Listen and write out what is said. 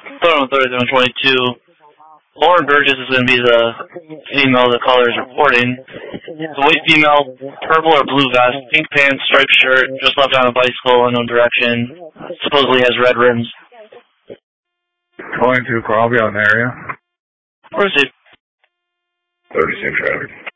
Photo 3722. Lauren Burgess is going to be the female the caller is reporting. The white female, purple or blue vest, pink pants, striped shirt, just left on a bicycle, unknown direction. Supposedly has red rims. Calling to Columbia area. Where is it? 36 traffic.